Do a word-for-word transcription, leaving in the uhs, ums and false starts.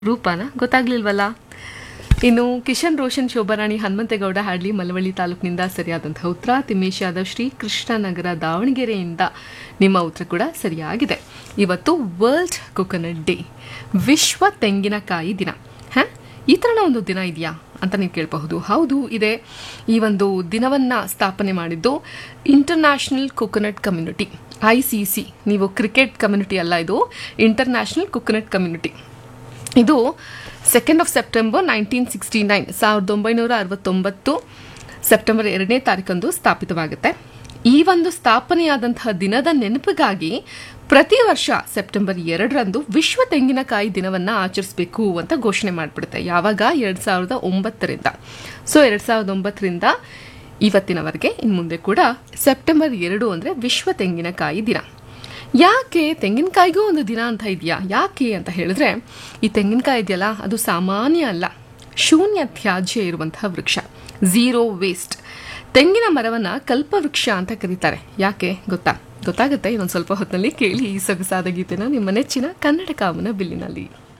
ರೂಪಾನ ಗೊತ್ತಾಗ್ಲಿಲ್ವಲ್ಲ. ಇನ್ನು ಕಿಶನ್ ರೋಷನ್ ಶೋಭಾರಾಣಿ ಹನುಮಂತೇಗೌಡ ಹಾಡ್ಲಿ ಮಲವಳ್ಳಿ ತಾಲೂಕಿನಿಂದ ಸರಿಯಾದಂತಹ ಉತ್ತರ. ತಿಮ್ಮೇಶ್ ಯಾದವ್ ಶ್ರೀ ಕೃಷ್ಣನಗರ ದಾವಣಗೆರೆಯಿಂದ ನಿಮ್ಮ ಉತ್ತರ ಕೂಡ ಸರಿಯಾಗಿದೆ. ಇವತ್ತು ವರ್ಲ್ಡ್ ಕೊಕೊನಟ್ ಡೇ, ವಿಶ್ವ ತೆಂಗಿನಕಾಯಿ ದಿನ. ಹ ಈ ಥರನ ಒಂದು ದಿನ ಇದೆಯಾ ಅಂತ ನೀವು ಕೇಳಬಹುದು. ಹೌದು ಇದೆ. ಈ ಒಂದು ದಿನವನ್ನು ಸ್ಥಾಪನೆ ಮಾಡಿದ್ದು international coconut community, I C C. ನೀವು ಕ್ರಿಕೆಟ್ ಕಮ್ಯುನಿಟಿ ಅಲ್ಲ, ಇದು ಇಂಟರ್ನ್ಯಾಷನಲ್ ಕೊಕೊನಟ್ ಕಮ್ಯುನಿಟಿ. ಇದು second half September nineteen sixty nine ಸಾವಿರದ ಒಂಬೈನೂರ ಅರವತ್ತೊಂಬತ್ತು ಸೆಪ್ಟೆಂಬರ್ ಎರಡನೇ ತಾರೀಕಂದು ಸ್ಥಾಪಿತವಾಗುತ್ತೆ. ಈ ಒಂದು ಸ್ಥಾಪನೆಯಾದಂತಹ ದಿನದ ನೆನಪಿಗಾಗಿ ಪ್ರತಿ ವರ್ಷ ಸೆಪ್ಟೆಂಬರ್ ಎರಡರಂದು ವಿಶ್ವ ತೆಂಗಿನಕಾಯಿ ದಿನವನ್ನು ಆಚರಿಸಬೇಕು ಅಂತ ಘೋಷಣೆ ಮಾಡಿಬಿಡುತ್ತೆ. ಯಾವಾಗ? ಎರಡು ಸಾವಿರದ ಒಂಬತ್ತರಿಂದ. ಸೊ ಎರಡು ಸಾವಿರದ ಒಂಬತ್ತರಿಂದ ಇವತ್ತಿನವರೆಗೆ ಇನ್ನು ಮುಂದೆ ಕೂಡ ಸೆಪ್ಟೆಂಬರ್ ಎರಡು ಅಂದರೆ ವಿಶ್ವ ತೆಂಗಿನಕಾಯಿ ದಿನ. ಯಾಕೆ ತೆಂಗಿನಕಾಯಿಗೂ ಒಂದು ದಿನ ಅಂತ ಇದೆಯಾ? ಯಾಕೆ ಅಂತ ಹೇಳಿದ್ರೆ, ಈ ತೆಂಗಿನಕಾಯಿ ಇದೆಯಲ್ಲ, ಅದು ಸಾಮಾನ್ಯ ಅಲ್ಲ, ಶೂನ್ಯ ತ್ಯಾಜ್ಯ ಇರುವಂತಹ ವೃಕ್ಷ, ಝೀರೋ ವೇಸ್ಟ್. ತೆಂಗಿನ ಮರವನ್ನ ಕಲ್ಪವೃಕ್ಷ ಅಂತ ಕರೀತಾರೆ. ಯಾಕೆ ಗೊತ್ತಾ? ಗೊತ್ತಾಗುತ್ತೆ ಇನ್ನೊಂದು ಸ್ವಲ್ಪ ಹೊತ್ತಿನಲ್ಲಿ. ಕೇಳಿ ಈ ಸೊಗಸಾದ ಗೀತೆನ ನಿಮ್ಮ ನೆಚ್ಚಿನ ಕನ್ನಡ ಕಾಮನ ಬಿಲ್ಲಿನಲ್ಲಿ.